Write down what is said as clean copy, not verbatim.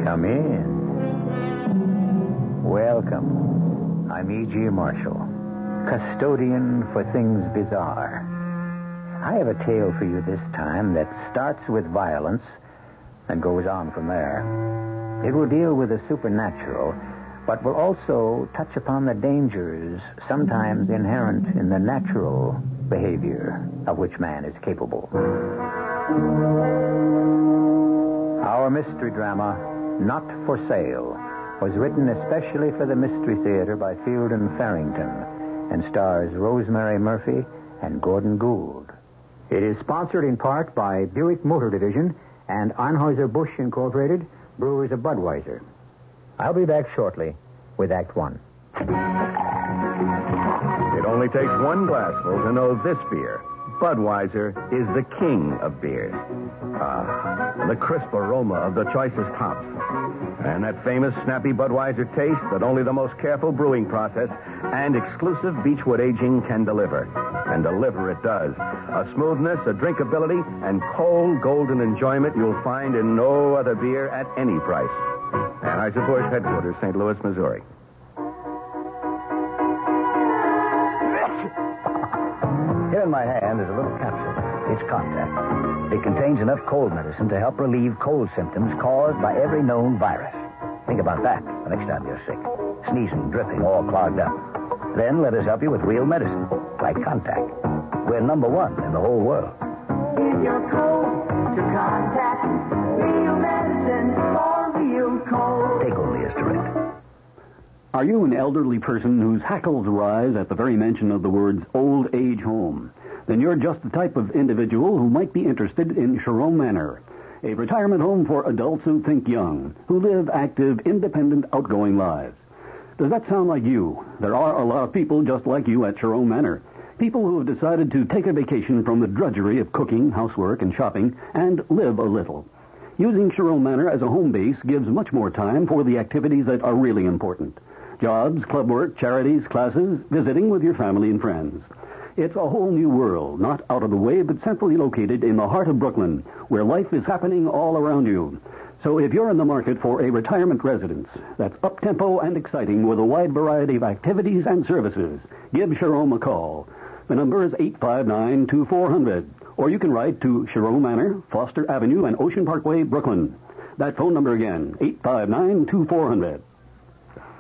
Come in. Welcome. I'm E.G. Marshall, custodian for things bizarre. I have a tale for you this time that starts with violence and goes on from there. It will deal with the supernatural, but will also touch upon the dangers sometimes inherent in the natural behavior of which man is capable. Our mystery drama, Not for Sale, was written especially for the Mystery Theater by Field and Farrington and stars Rosemary Murphy and Gordon Gould. It is sponsored in part by Buick Motor Division and Anheuser-Busch Incorporated, brewers of Budweiser. I'll be back shortly with Act One. It only takes one glassful to know this beer. Budweiser is the king of beers. The crisp aroma of the choicest hops. And that famous snappy Budweiser taste that only the most careful brewing process and exclusive Beechwood aging can deliver. And deliver it does. A smoothness, a drinkability, and cold golden enjoyment you'll find in no other beer at any price. Anheuser-Busch headquarters, St. Louis, Missouri. Here in my hand is a little capsule. It's Contact. It contains enough cold medicine to help relieve cold symptoms caused by every known virus. Think about that the next time you're sick. Sneezing, dripping, all clogged up. Then let us help you with real medicine, like Contact. We're number one in the whole world. If you're cold, to Contact. Real medicine for real cold. Take only as directed. Are you an elderly person whose hackles rise at the very mention of the words old age home? Then you're just the type of individual who might be interested in Jerome Manor, a retirement home for adults who think young, who live active, independent, outgoing lives. Does that sound like you? There are a lot of people just like you at Jerome Manor. People who have decided to take a vacation from the drudgery of cooking, housework, and shopping, and live a little. Using Jerome Manor as a home base gives much more time for the activities that are really important. Jobs, club work, charities, classes, visiting with your family and friends. It's a whole new world, not out of the way, but centrally located in the heart of Brooklyn, where life is happening all around you. So if you're in the market for a retirement residence that's up-tempo and exciting with a wide variety of activities and services, give Jerome a call. The number is 859-2400, or you can write to Jerome Manor, Foster Avenue and Ocean Parkway, Brooklyn. That phone number again, 859-2400.